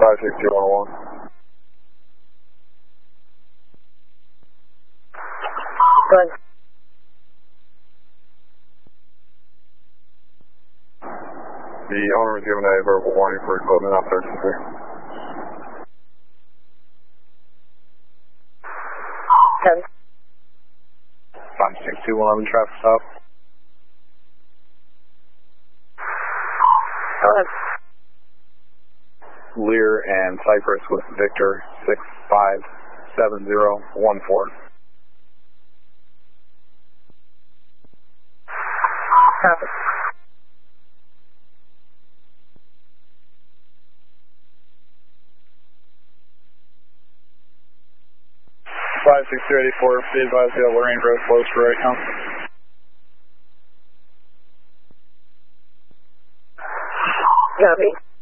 56211. Good. The owner was given a verbal warning for equipment operations here. Ten. 56211 traffic stop. Go ahead. Lear and Cypress with Victor 657014. Traffic. Five six two 84. Be advised the Lorraine Road closed for right now. Copy.